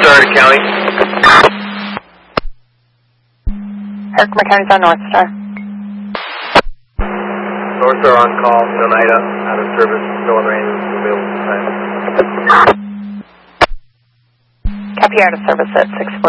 Star County. Herkimer County's on North Star. North Star on call, Oneida, out of service, still on range, available time. Copy, out of service at 6:40.